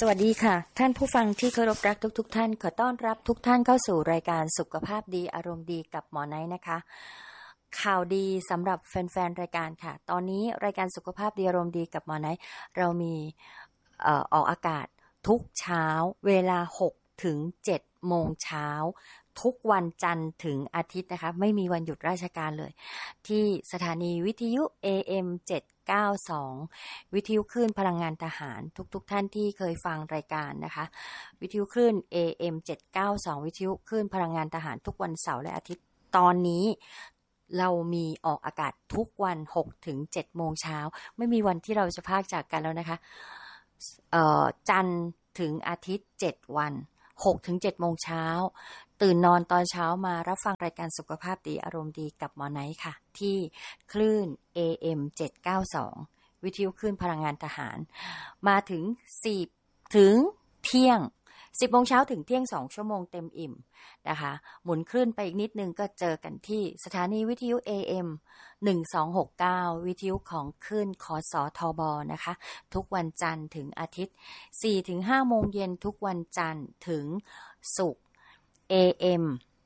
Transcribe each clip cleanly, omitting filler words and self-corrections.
สวัสดีค่ะท่านผู้ฟังที่เคารพรักทุกท่านขอต้อนรับทุกท่านเข้าสู่รายการสุขภาพดีอารมณ์ดีกับหมอไนท์นะคะข่าวดีสำหรับแฟนๆรายการค่ะตอนนี้รายการสุขภาพดีอารมณ์ดีกับหมอไนท์เรามีออกอากาศทุกเช้าเวลา6 ถึง 7 โมงเช้าทุกวันจันทร์ถึงอาทิตย์นะคะไม่มีวันหยุดราชการเลยที่สถานีวิทยุ AM 792วิทยุคลื่นพลังงานทหารทุกท่านที่เคยฟังรายการนะคะวิทยุคลื่น AM 792วิทยุคลื่นพลังงานทหารทุกวันเสาร์และอาทิตย์ตอนนี้เรามีออกอากาศทุกวัน6 ถึง 7 โมงเช้าไม่มีวันที่เราจะพากจากกันแล้วนะคะจันทร์ถึงอาทิตย์7 วัน6 ถึง 7 โมงเช้าตื่นนอนตอนเช้ามารับฟังรายการสุขภาพดีอารมณ์ดีกับหมอไนท์ค่ะที่คลื่น AM 792วิทยุคลื่นพลังงานทหารมาถึง10 ถึงเที่ยง10 โมงเช้าถึงเที่ยง2 ชั่วโมงเต็มอิ่มนะคะหมุนคลื่นไปอีกนิดนึงก็เจอกันที่สถานีวิทยุ AM 1269วิทยุของคลื่นคสทบนะคะทุกวันจันทร์ถึงอาทิตย์ 4 ถึง 5 โมงเย็นทุกวันจันทร์ถึงศุกร์ AM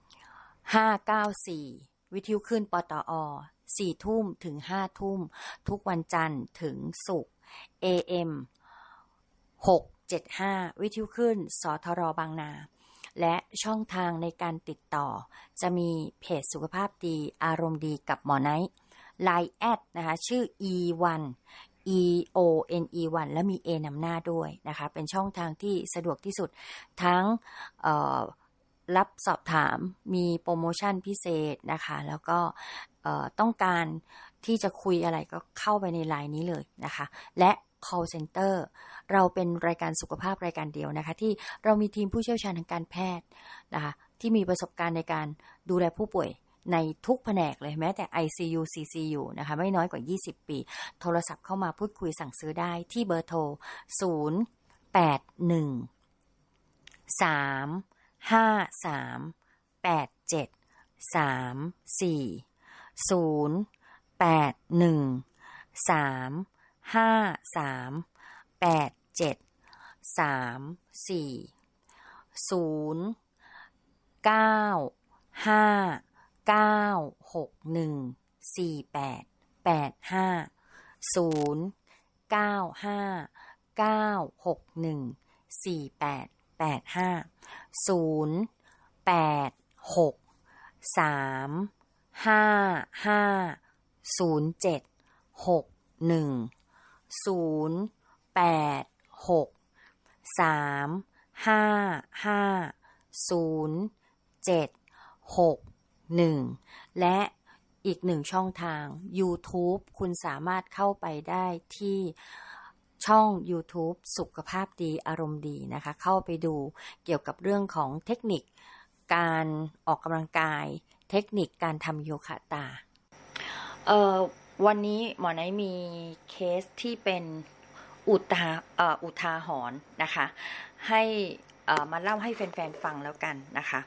594วิทยุคลื่นปตอ4 ทุ่มถึง 5 ทุ่มทุกวันจันทร์ถึงศุกร์ AM 675วิทยุคลื่นสทรบางนาและช่องทางในการติดต่อจะมีเพจสุขภาพดีอารมณ์ดีกับหมอไนท์ LINE แอดนะคะชื่อ E1 EONE1 และมี A นำหน้าด้วยนะคะเป็นช่องทางที่สะดวกที่สุดทั้งรับสอบถามมีโปรโมชั่นพิเศษนะคะแล้วก็ต้องการที่จะคุยอะไรก็เข้าไปใน LINE นี้เลยนะคะและ call center เราเป็นรายการสุขภาพรายการเดียวนะคะที่เรามีทีมผู้เชี่ยวชาญทางการแพทย์นะคะที่มีประสบการณ์ในการดูแลผู้ป่วยในทุกแผนกเลยแม้แต่ ICU CCU นะคะไม่น้อยกว่า20 ปีโทรศัพท์เข้ามาพูดคุยสั่งซื้อได้ที่เบอร์โทรและอีกหนึ่งช่องทาง YouTube คุณสามารถเข้าไปได้ที่ช่อง YouTube สุขภาพดีอารมณ์ดีนะคะเข้าไปดูเกี่ยวกับเรื่องของเทคนิคการออกกำลังกายเทคนิคการทำโยคะตาวันนี้หมอไนท์มีเคสที่เป็นอุทาหรณ์นะคะให้มาเล่าให้แฟนๆฟังแล้วกันนะคะ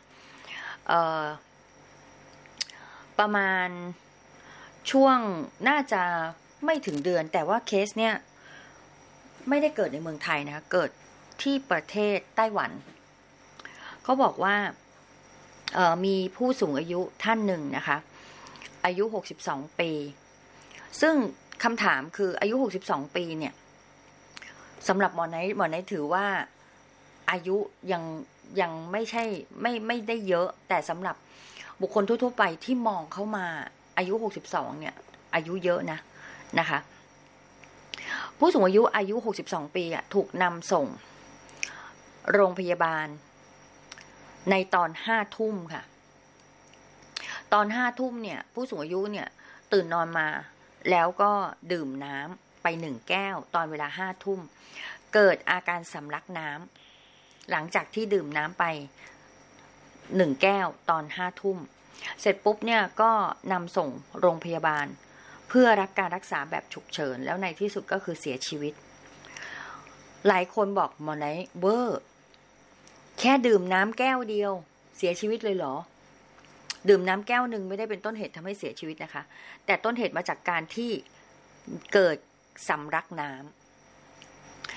ประมาณช่วงน่าจะไม่ถึงเดือนแต่ว่าเคสเนี่ยไม่ได้เกิดในเมืองไทยนะคะเกิดที่ประเทศไต้หวันเขาบอกว่ามีผู้สูงอายุท่านหนึ่งนะคะอายุ62 ปีซึ่งคำถามคืออายุ62 ปีเนี่ยสำหรับหมอไนท์ถือว่าอายุยังไม่ใช่ไม่ได้เยอะแต่สำหรับบุคคลทั่วๆไปที่มองเข้ามาอายุ62เนี่ยอายุเยอะนะคะผู้สูงอายุ62 ปีถูกนำส่งโรงพยาบาลในตอน5 ทุ่มค่ะตอน5 ทุ่มเนี่ยผู้สูงอายุเนี่ยตื่นนอนมาแล้วก็ดื่มน้ำไป1 แก้วตอนเวลา5 ทุ่มเกิดอาการสำลักน้ำหลังจากที่ดื่มน้ำไป1 แก้วตอน5 ทุ่มเสร็จปุ๊บเนี่ยก็นำส่งโรงพยาบาลเพื่อรับการรักษาแบบฉุกเฉินแล้วในที่สุดก็คือเสียชีวิตหลายคนบอกหมอไนท์เวอร์แค่ดื่มน้ำแก้วเดียวเสียชีวิตเลยเหรอดื่มน้ำแก้วหนึ่งไม่ได้เป็นต้นเหตุทำให้เสียชีวิตนะคะแต่ต้นเหตุมาจากการที่เกิดสำลักน้ำ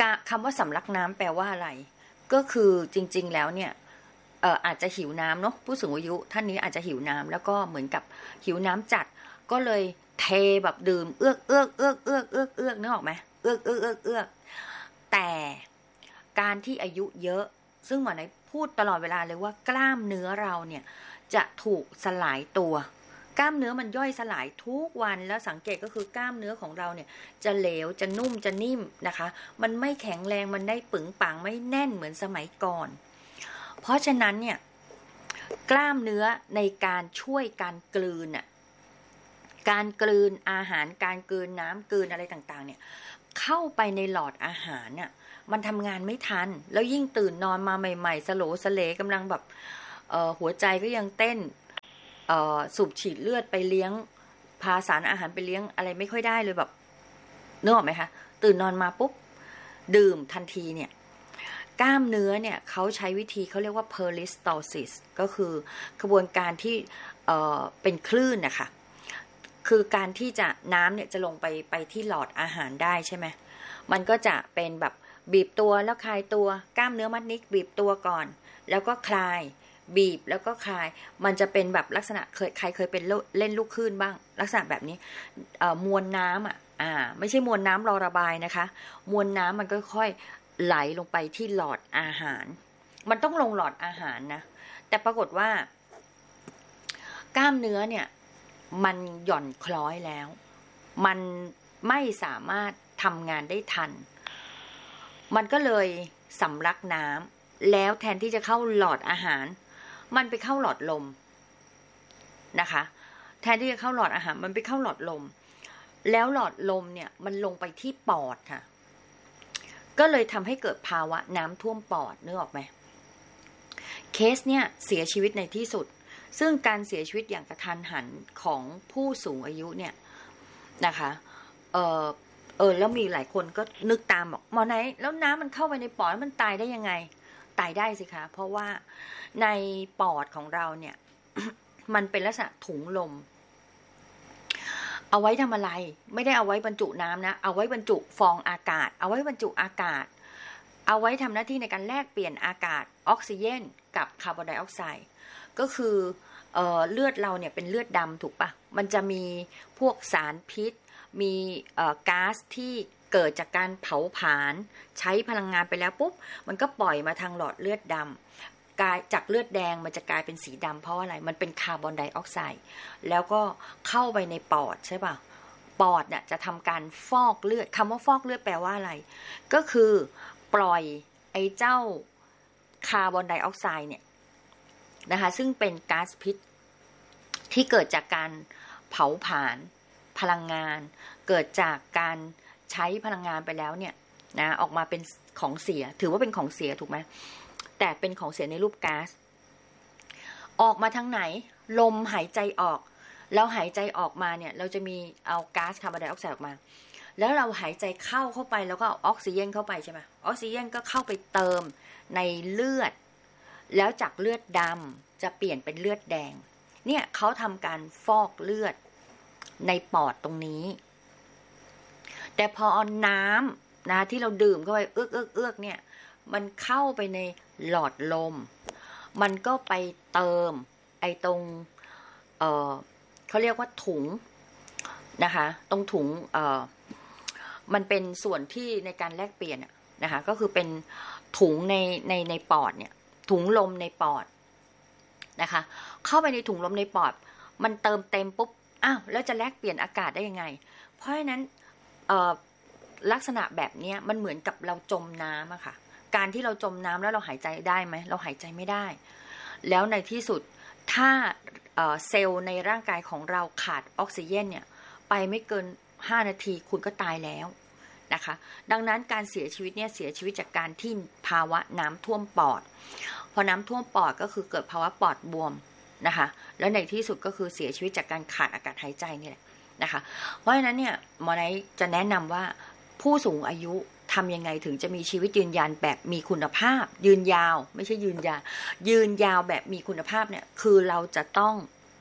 คำว่าสำลักน้ำแปลว่าอะไรก็คือจริงๆแล้วเนี่ยอาจจะหิวน้ำเนาะผู้สูงอายุท่านนี้อาจจะหิวน้ำแล้วก็เหมือนกับหิวน้ำจัดก็เลยเทแบบดื่มเอื้อกนึกออกไหมเอื้อกแต่การที่อายุเยอะซึ่งหมอไหนพูดตลอดเวลาเลยว่ากล้ามเนื้อเราเนี่ยจะถูกสลายตัวกล้ามเนื้อมันย่อยสลายทุกวันแล้วสังเกตก็คือกล้ามเนื้อของเราเนี่ยจะเหลวจะนุ่มจะนิ่มนะคะมันไม่แข็งแรงมันได้ปึงปังไม่แน่นเหมือนสมัยก่อนเพราะฉะนั้นเนี่ยกล้ามเนื้อในการช่วยการกลืนน่ะการกลืนอาหารการกลืนน้ำกลืนอะไรต่างๆเนี่ยเข้าไปในหลอดอาหารน่ะมันทำงานไม่ทันแล้วยิ่งตื่นนอนมาใหม่ๆสโลสเลกำลังแบบหัวใจก็ยังเต้นสูบฉีดเลือดไปเลี้ยงพาสารอาหารไปเลี้ยงอะไรไม่ค่อยได้เลยแบบนึกออกไหมคะตื่นนอนมาปุ๊บดื่มทันทีเนี่ยกล้ามเนื้อเนี่ยเขาใช้วิธีเขาเรียกว่า peristalsis ก็คือกระบวนการที่เป็นคลื่นนะคะคือการที่จะน้ำเนี่ยจะลงไปที่หลอดอาหารได้ใช่ไหมมันก็จะเป็นแบบบีบตัวแล้วคลายตัวกล้ามเนื้อมัดนิกบีบตัวก่อนแล้วก็คลายบีบแล้วก็คลายมันจะเป็นแบบลักษณะใครเคยเป็นเล่นลูกคลื่นบ้างลักษณะแบบนี้มวลน้ำไม่ใช่มวลน้ำรอระบายนะคะมวลน้ำมันก็ค่อยไหลลงไปที่หลอดอาหารมันต้องลงหลอดอาหารนะแต่ปรากฏว่ากล้ามเนื้อเนี่ยมันหย่อนคล้อยแล้วมันไม่สามารถทำงานได้ทันมันก็เลยสำลักน้ำแล้วแทนที่จะเข้าหลอดอาหารมันไปเข้าหลอดลมนะคะแทนที่จะเข้าหลอดอาหารมันไปเข้าหลอดลมแล้วหลอดลมเนี่ยมันลงไปที่ปอดค่ะก็เลยทำให้เกิดภาวะน้ำท่วมปอดนึกออกไหมเคสเนี่ยเสียชีวิตในที่สุดซึ่งการเสียชีวิตอย่างกระทันหันของผู้สูงอายุเนี่ยนะคะแล้วมีหลายคนก็นึกตามบอกหมอไหนแล้วน้ำมันเข้าไปในปอดมันตายได้ยังไงตายได้สิคะเพราะว่าในปอดของเราเนี่ย มันเป็นลักษณะถุงลมเอาไว้ทำอะไรไม่ได้เอาไว้บรรจุน้ำนะเอาไว้บรรจุฟองอากาศเอาไว้บรรจุอากาศเอาไว้ทำหน้าที่ในการแลกเปลี่ยนอากาศออกซิเจนกับคาร์บอนไดออกไซด์ก็คือเลือดเราเนี่ยเป็นเลือดดำถูกปะมันจะมีพวกสารพิษมีก๊าซที่เกิดจากการเผาผลาญใช้พลังงานไปแล้วปุ๊บมันก็ปล่อยมาทางหลอดเลือดดำกลายจากเลือดแดงมันจะกลายเป็นสีดำเพราะอะไรมันเป็นคาร์บอนไดออกไซด์แล้วก็เข้าไปในปอดใช่ปะปอดเนี่ยจะทำการฟอกเลือดคำว่าฟอกเลือดแปลว่าอะไรก็คือปล่อยไอ้เจ้าคาร์บอนไดออกไซด์เนี่ยนะคะซึ่งเป็นก๊าซพิษที่เกิดจากการเผาผลาญพลังงานเกิดจากการใช้พลังงานไปแล้วเนี่ยนะออกมาเป็นของเสียถือว่าเป็นของเสียถูกไหมแต่เป็นของเสียในรูปก๊าซออกมาทางไหนลมหายใจออกแล้วหายใจออกมาเนี่ยเราจะมีเอาก๊าซคาร์บอนไดออกไซด์ออกมาแล้วเราหายใจเข้าไปแล้วก็เอาออกซิเจนเข้าไปใช่ไหมออกซิเจนก็เข้าไปเติมในเลือดแล้วจากเลือดดำจะเปลี่ยนเป็นเลือดแดงเนี่ยเขาทำการฟอกเลือดในปอดตรงนี้แต่พอเอาน้ำนะที่เราดื่มเข้าไปเอื้อกเนี่ยมันเข้าไปในหลอดลมมันก็ไปเติมไอ้ตรงเขาเรียกว่าถุงนะคะตรงถุงมันเป็นส่วนที่ในการแลกเปลี่ยนนะคะก็คือเป็นถุงในปอดเนี่ยถุงลมในปอดนะคะเข้าไปในถุงลมในปอดมันเติมเต็มปุ๊บอ้าวแล้วจะแลกเปลี่ยนอากาศได้ยังไงเพราะฉะนั้นลักษณะแบบนี้มันเหมือนกับเราจมน้ำอะค่ะการที่เราจมน้ำแล้วเราหายใจได้ไหมเราหายใจไม่ได้แล้วในที่สุดถ้าเซลล์ในร่างกายของเราขาดออกซิเจนเนี่ยไปไม่เกิน5 นาทีคุณก็ตายแล้วนะคะดังนั้นการเสียชีวิตเนี่ยเสียชีวิตจากการที่ภาวะน้ำท่วมปอดพอน้ำท่วมปอดก็คือเกิดภาวะปอดบวมนะคะแล้วในที่สุดก็คือเสียชีวิตจากการขาดอากาศหายใจนี่แหละนะคะเพราะฉะนั้นเนี่ยหมอไนท์จะแนะนำว่าผู้สูงอายุทำยังไงถึงจะมีชีวิตยืนยาวแบบมีคุณภาพยืนยาวไม่ใช่ยืนยาวแบบมีคุณภาพเนี่ยคือเราจะต้อง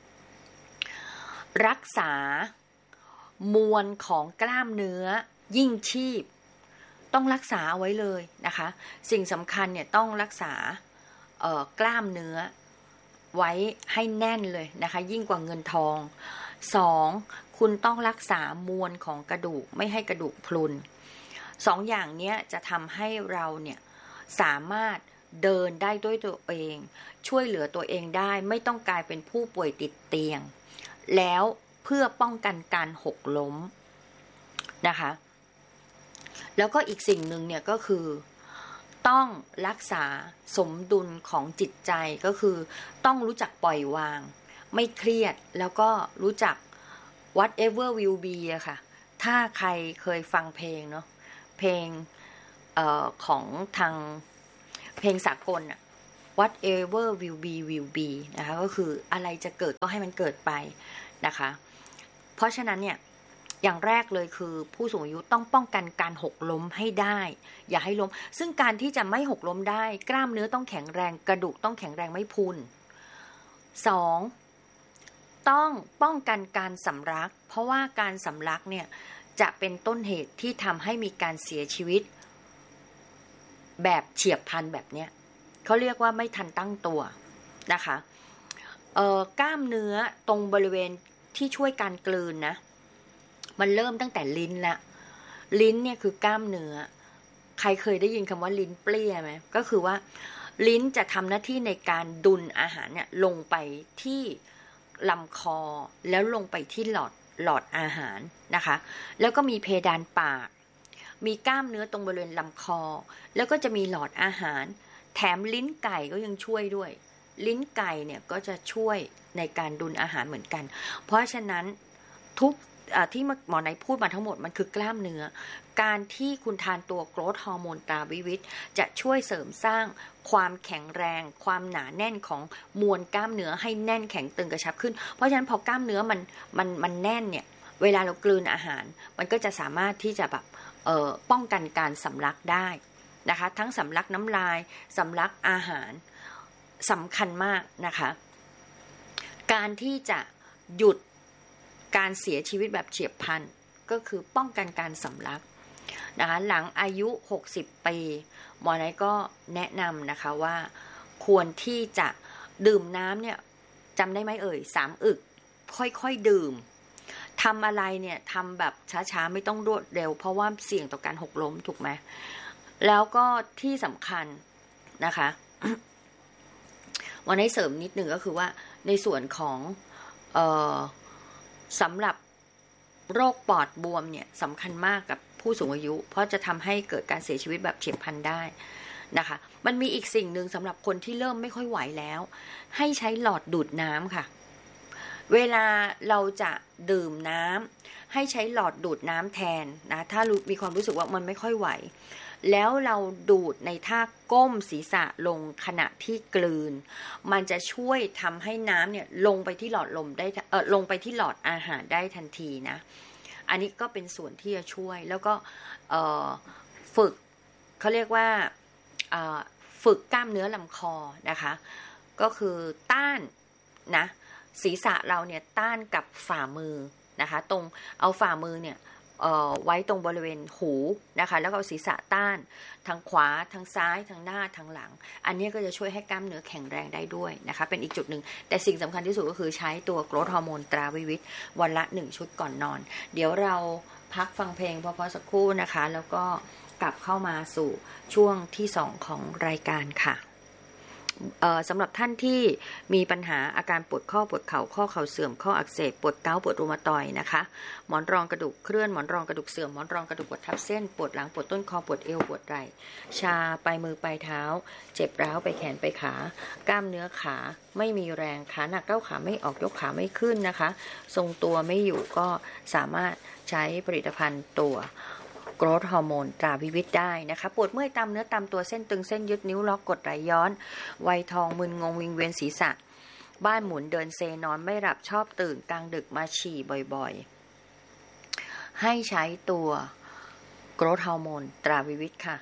รักษามวลของกล้ามเนื้อยิ่งชีพต้องรักษาเอาไว้เลยนะคะสิ่งสำคัญเนี่ยต้องรักษากล้ามเนื้อไว้ให้แน่นเลยนะคะยิ่งกว่าเงินทอง2คุณต้องรักษามวลของกระดูกไม่ให้กระดูกพรุน2อย่างนี้จะทำให้เราเนี่ยสามารถเดินได้ด้วยตัวเองช่วยเหลือตัวเองได้ไม่ต้องกลายเป็นผู้ป่วยติดเตียงแล้วเพื่อป้องกันการหกล้มนะคะแล้วก็อีกสิ่งหนึ่งเนี่ยก็คือต้องรักษาสมดุลของจิตใจก็คือต้องรู้จักปล่อยวางไม่เครียดแล้วก็รู้จัก whatever will be อะค่ะถ้าใครเคยฟังเพลงเนาะเพลงของทางเพลงสากลอะ whatever will be will be นะคะก็คืออะไรจะเกิดก็ให้มันเกิดไปนะคะเพราะฉะนั้นเนี่ยอย่างแรกเลยคือผู้สูงอายุต้องป้องกันการหกล้มให้ได้อย่าให้ล้มซึ่งการที่จะไม่หกล้มได้กล้ามเนื้อต้องแข็งแรงกระดูกต้องแข็งแรงไม่พุน2ต้องป้องกันการสำลักเพราะว่าการสำลักเนี่ยจะเป็นต้นเหตุที่ทำให้มีการเสียชีวิตแบบเฉียบพลันแบบเนี้ยเขาเรียกว่าไม่ทันตั้งตัวนะคะกล้ามเนื้อตรงบริเวณที่ช่วยการกลืนนะมันเริ่มตั้งแต่ลิ้นละลิ้นเนี่ยคือกล้ามเนื้อใครเคยได้ยินคำว่าลิ้นเปรี้ยไหมก็คือว่าลิ้นจะทำหน้าที่ในการดุลอาหารเนี่ยลงไปที่ลำคอแล้วลงไปที่หลอดอาหารนะคะแล้วก็มีเพดานปากมีกล้ามเนื้อตรงบริเวณลำคอแล้วก็จะมีหลอดอาหารแถมลิ้นไก่ก็ยังช่วยด้วยลิ้นไก่เนี่ยก็จะช่วยในการดุลอาหารเหมือนกันเพราะฉะนั้นทุกที่หมอไหนพูดมาทั้งหมดมันคือกล้ามเนื้อการที่คุณทานตัวโกรทฮอร์โมนตราวิวิตจะช่วยเสริมสร้างความแข็งแรงความหนาแน่นของมวลกล้ามเนื้อให้แน่นแข็งตึงกระชับขึ้นเพราะฉะนั้นพอกล้ามเนื้อมันแน่นเนี่ยเวลาเรากลืนอาหารมันก็จะสามารถที่จะแบบป้องกันการสำลักได้นะคะทั้งสำลักน้ำลายสำลักอาหารสำคัญมากนะคะการที่จะหยุดการเสียชีวิตแบบเฉียบพลันก็คือป้องกันการสำลักนะคะหลังอายุ60ปีหมอไนก็แนะนำนะคะว่าควรที่จะดื่มน้ำเนี่ยจำได้ไหมเอ่ย3 อึกค่อยๆดื่มทำอะไรเนี่ยทำแบบช้าๆไม่ต้องรวดเร็วเพราะว่าเสี่ยงต่อการหกล้มถูกไหมแล้วก็ที่สำคัญนะคะวันนี้เสริมนิดหนึ่งก็คือว่าในส่วนของสำหรับโรคปอดบวมเนี่ยสำคัญมากกับผู้สูงอายุเพราะจะทำให้เกิดการเสียชีวิตแบบเฉียบพลันได้นะคะมันมีอีกสิ่งหนึ่งสำหรับคนที่เริ่มไม่ค่อยไหวแล้วให้ใช้หลอดดูดน้ำค่ะเวลาเราจะดื่มน้ำให้ใช้หลอดดูดน้ำแทนนะถ้ามีความรู้สึกว่ามันไม่ค่อยไหวแล้วเราดูดในท่าก้มศีรษะลงขณะที่กลืนมันจะช่วยทำให้น้ำเนี่ยลงไปที่หลอดลมได้ลงไปที่หลอดอาหารได้ทันทีนะอันนี้ก็เป็นส่วนที่จะช่วยแล้วก็ฝึกเขาเรียกว่าฝึกกล้ามเนื้อลำคอนะคะก็คือต้านนะศีรษะเราเนี่ยต้านกับฝ่ามือนะคะตรงเอาฝ่ามือเนี่ยไว้ตรงบริเวณหูนะคะแล้วก็เอาศีรษะต้านทางขวาทางซ้ายทางหน้าทางหลังอันนี้ก็จะช่วยให้กล้ามเนื้อแข็งแรงได้ด้วยนะคะเป็นอีกจุดหนึ่งแต่สิ่งสำคัญที่สุดก็คือใช้ตัวโกรทฮอร์โมนตราวิวิตวันละ1 ชุดก่อนนอนเดี๋ยวเราพักฟังเพลงพอสักครู่นะคะแล้วก็กลับเข้ามาสู่ช่วงที่2ของรายการค่ะสำหรับท่านที่มีปัญหาอาการปวดข้อปวดเข่าข้อเข่าเสื่อมข้ออักเสบปวดเกาต์ปวดรูมาตอยด์นะคะหมอนรองกระดูกเคลื่อนหมอนรองกระดูกเสื่อมหมอนรองกระดูกกดทับเส้นปวดหลังปวดต้นคอปวดเอวปวดไหล่ชาปลายมือปลายเท้าเจ็บร้าวไปแขนไปขากล้ามเนื้อขาไม่มีแรงขาหนักเก้าขาไม่ออกยกขาไม่ขึ้นนะคะทรงตัวไม่อยู่ก็สามารถใช้ผลิตภัณฑ์ตัวโกรทฮอร์โมนตราวิวิตได้นะคะปวดเมื่อยตามเนื้อตามตัวเส้นตึงเส้นยึดนิ้วล็อกกดไหลย้อนไวทองมึนงงวิงเวียนศีรษะบ้านหมุนเดินเซนอนไม่หลับชอบตื่นกลางดึกมาฉี่บ่อยๆให้ใช้ตัวโกรทฮอร์โมนตราวิวิตค่ะ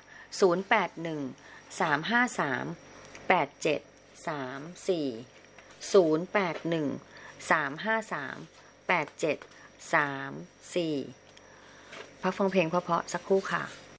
0813538734 0813538734พักฟังเพลงเพราะๆสักครู่ค่ะ